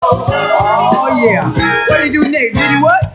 Oh yeah. What did he do next? Did he what?